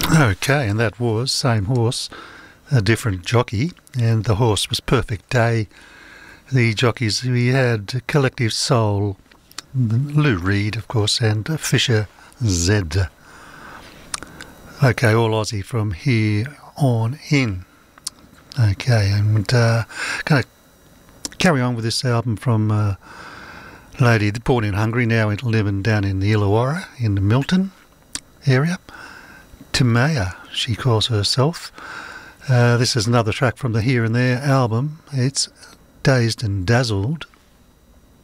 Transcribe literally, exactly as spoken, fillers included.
Okay, and that was Same Horse, a different jockey, and the horse was Perfect Day. The jockeys we had Collective Soul, Lou Reed, of course, and Fisher Z. Okay, all Aussie from here on in. Okay, and uh, going to carry on with this album from a lady born in Hungary, now living down in the Illawarra in the Milton area. Timaya, she calls herself. Uh, this is another track from the Here and There album. It's Dazed and Dazzled.